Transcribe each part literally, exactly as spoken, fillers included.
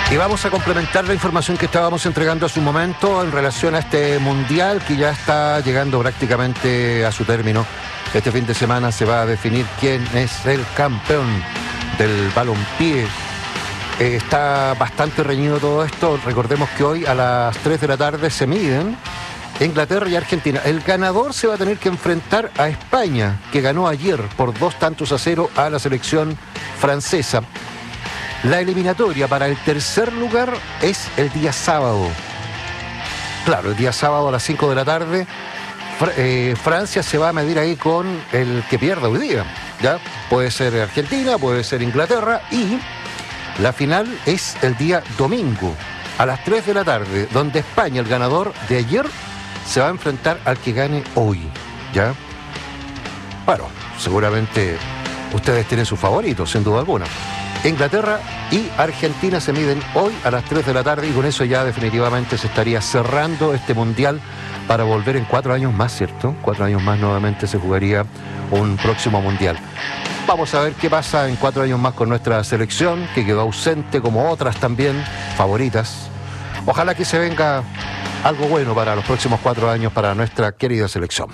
Y vamos a complementar la información que estábamos entregando hace un momento en relación a este mundial que ya está llegando prácticamente a su término. Este fin de semana se va a definir quién es el campeón del balompié. Eh, está bastante reñido todo esto. Recordemos que hoy a las tres de la tarde se miden Inglaterra y Argentina. El ganador se va a tener que enfrentar a España, que ganó ayer por dos tantos a cero a la selección francesa. La eliminatoria para el tercer lugar es el día sábado. Claro, el día sábado a las cinco de la tarde, Fr- eh, Francia se va a medir ahí con el que pierda hoy día. ¿Ya? Puede ser Argentina, puede ser Inglaterra, y la final es el día domingo a las tres de la tarde, donde España, el ganador de ayer, se va a enfrentar al que gane hoy. ¿Ya? Bueno, seguramente ustedes tienen sus favoritos, sin duda alguna. Inglaterra y Argentina se miden hoy a las tres de la tarde y con eso ya definitivamente se estaría cerrando este mundial para volver en cuatro años más, ¿cierto? Cuatro años más nuevamente se jugaría un próximo mundial. Vamos a ver qué pasa en cuatro años más con nuestra selección, que quedó ausente como otras también, favoritas. Ojalá que se venga algo bueno para los próximos cuatro años para nuestra querida selección.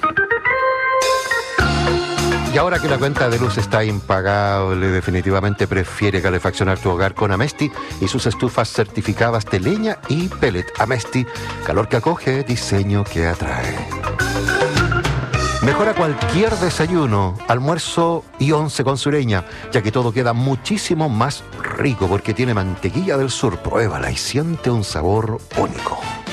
Y ahora que la cuenta de luz está impagable, definitivamente prefiere calefaccionar tu hogar con Amesti y sus estufas certificadas de leña y pellet. Amesti, calor que acoge, diseño que atrae. Mejora cualquier desayuno, almuerzo y once con Sureña, ya que todo queda muchísimo más rico porque tiene mantequilla del sur. Pruébala y siente un sabor único.